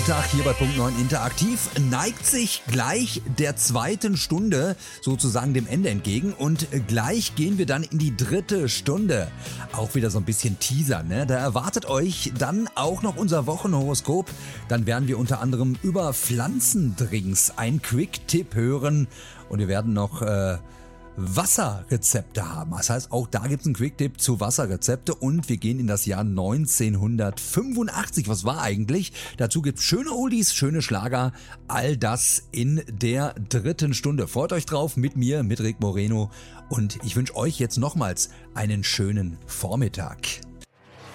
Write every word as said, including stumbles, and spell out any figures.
Vormittag hier bei Punkt neun Interaktiv neigt sich gleich der zweiten Stunde sozusagen dem Ende entgegen und gleich gehen wir dann in die dritte Stunde. Auch wieder so ein bisschen Teaser, ne? Da erwartet euch dann auch noch unser Wochenhoroskop. Dann werden wir unter anderem über Pflanzendrinks einen Quick-Tipp hören und wir werden noch äh, Wasserrezepte haben. Das heißt, auch da gibt es einen Quick-Tipp zu Wasserrezepte und wir gehen in das Jahr neunzehnhundertfünfundachtzig. Was war eigentlich? Dazu gibt es schöne Oldies, schöne Schlager. All das in der dritten Stunde. Freut euch drauf mit mir, mit Rick Moreno. Und ich wünsche euch jetzt nochmals einen schönen Vormittag.